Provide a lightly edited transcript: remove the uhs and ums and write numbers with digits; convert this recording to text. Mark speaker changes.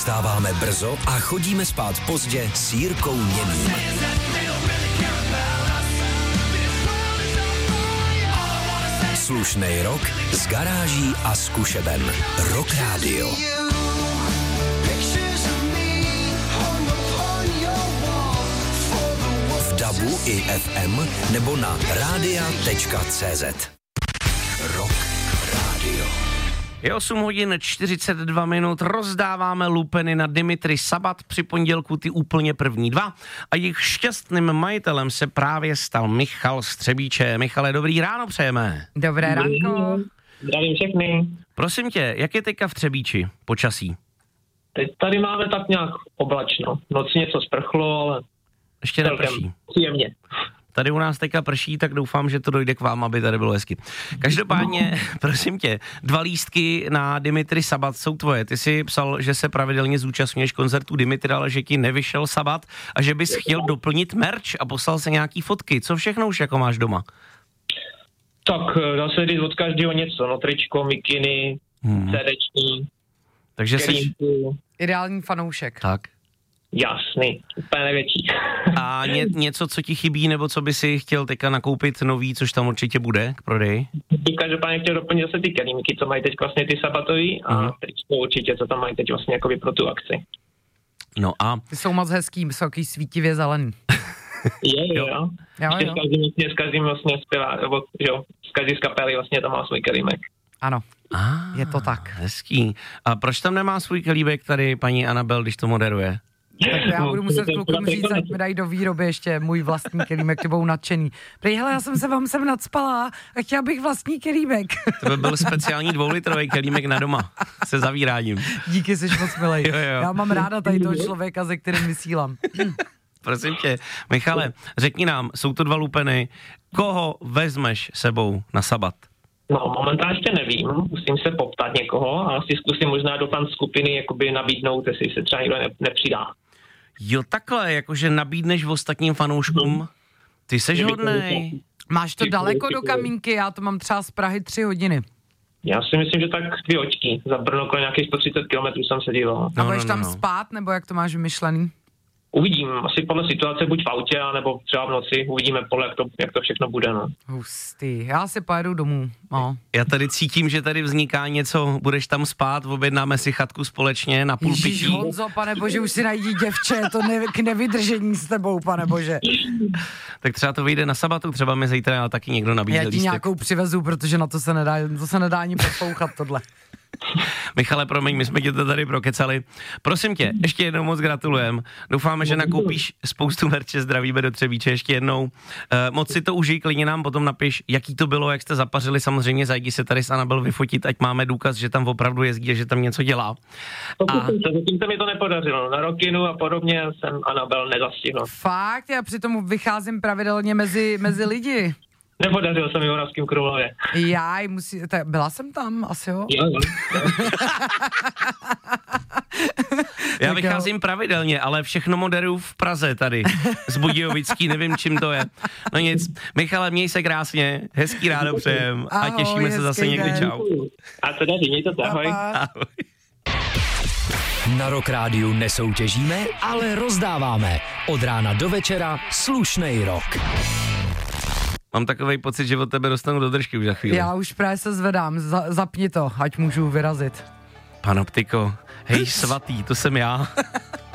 Speaker 1: Vstáváme brzo a chodíme spát pozdě s Jirkou Němým. Slušnej rok z garáží a zkušeben. Rock Radio. V DABu i FM nebo na radia.cz. Rock Radio.
Speaker 2: Je 8 hodin 42 minut, rozdáváme lupeny na Dimitri Sabat, při pondělku ty úplně první dva a jejich šťastným majitelem se právě stal Michal z Třebíče. Michale, dobrý ráno přejeme.
Speaker 3: Dobré ránko.
Speaker 4: Zdravím všechny.
Speaker 2: Prosím tě, jak je teďka v Třebíči počasí?
Speaker 4: Teď tady máme tak nějak oblačno. Noc něco sprchlo, ale
Speaker 2: Ještě neprší.
Speaker 4: Příjemně.
Speaker 2: Tady u nás teďka prší, tak doufám, že to dojde k vám, aby tady bylo hezky. Každopádně, prosím tě, 2 lístky na Dimitri Sabat jsou tvoje. Ty jsi psal, že se pravidelně zúčastňuješ koncertu Dimitri, ale že ti nevyšel Sabat a že bys chtěl doplnit merch a poslal se nějaký fotky. Co všechno už jako máš doma?
Speaker 4: Tak dá se říct od každého něco. No tričko, mikiny, CDčky.
Speaker 2: Takže jsi...
Speaker 3: Ideální fanoušek.
Speaker 2: Tak.
Speaker 4: Jasný, úplně největší.
Speaker 2: A něco, co ti chybí, nebo co by si chtěl teďka nakoupit nový, což tam určitě bude k prodeji?
Speaker 4: Každopádně chtěl doplnit zase ty kelímky, co mají teď vlastně ty sabatový a tričko určitě, co tam mají teď vlastně jakoby pro tu akci.
Speaker 2: No a...
Speaker 3: Ty jsou moc hezký, vysoký, svítivě zelený.
Speaker 4: Jo. Z každým vlastně zpěvá, nebo jo, z každý z kapely vlastně tam má svůj kelímek.
Speaker 3: Ano, je to tak.
Speaker 2: Hezký. A proč tam nemá svůj kelímek tady paní Anabel, když to moderuje?
Speaker 3: Tak já budu muset klukům říct, ať mi dají do výroby ještě můj vlastní kelímek, ty budou nadšený. Prej, hele, já jsem se vám sem nadspala a chtěla bych vlastní kelímek.
Speaker 2: To by byl speciální 2litrový kelímek na doma se zavíráním.
Speaker 3: Díky, jsi moc milej.
Speaker 2: Jo.
Speaker 3: Já mám ráda tady toho člověka, se kterým vysílám.
Speaker 2: Prosím tě, Michale, řekni nám, jsou to 2 lupeny, koho vezmeš sebou na Sabat?
Speaker 4: No, momentálně ještě nevím, musím se poptat někoho a asi zkusím možná do fan skupiny jakoby nabídnout, jestli se třeba někdo nepřidá.
Speaker 2: Jo, takhle, jakože nabídneš v ostatním fanouškům. Ty seš hodnej.
Speaker 3: Máš to daleko do Kamínky, já to mám třeba z Prahy 3 hodiny.
Speaker 4: Já si myslím, že tak 2 hoďky. Za Brno kolem nějakých 130 km jsem se díval.
Speaker 3: A budeš tam spát, nebo jak to máš vymyšlený?
Speaker 4: Uvidím, asi podle situace buď v autě, nebo třeba v noci, uvidíme podle, jak to všechno bude, no.
Speaker 3: Hustý, já si pojedu domů, no.
Speaker 2: Já tady cítím, že tady vzniká něco, budeš tam spát, objednáme si chatku společně na půl pití.
Speaker 3: Ježíš Honzo, pane bože, už si najdi děvče, to k nevydržení s tebou, pane bože.
Speaker 2: Tak třeba to vyjde na Sabatu, třeba mi zítra taky někdo nabídne
Speaker 3: lístek. Já ti nějakou přivezu, protože na to se nedá ani poslouchat tohle.
Speaker 2: Michale, promiň, my jsme tě to tady prokecali. Prosím tě, ještě jednou moc gratulujem. Doufáme, že nakoupíš spoustu merče, zdravíme do Třebíče ještě jednou. Moc si to užij, klidně nám potom napiš, jaký to bylo, jak jste zapařili. Samozřejmě zajdi se tady s Anabel vyfotit, ať máme důkaz, že tam opravdu jezdí a že tam něco dělá.
Speaker 4: Zatím se mi to nepodařilo. Na Rockinu a podobně jsem Anabel nezastihl.
Speaker 3: Fakt? Já přitom vycházím pravidelně mezi lidi.
Speaker 4: Nepodařilo se mi v Moravském Krumlově.
Speaker 3: Byla jsem tam, asi jo?
Speaker 4: Jo.
Speaker 2: Já vycházím pravidelně, ale všechno moderuju v Praze tady, z Budějovický, nevím, čím to je. No nic, Michale, měj se krásně, hezký ráno přejem a těšíme se zase někdy, čau.
Speaker 4: A to daří, mějte se, ahoj.
Speaker 2: Ahoj.
Speaker 1: Na Rock Rádiu nesoutěžíme, ale rozdáváme. Od rána do večera slušnej rock.
Speaker 2: Mám takovej pocit, že od tebe dostanu do držky už za chvíli.
Speaker 3: Já už právě se zvedám, zapni to, ať můžu vyrazit.
Speaker 2: Panoptiko, hej svatý, to jsem já.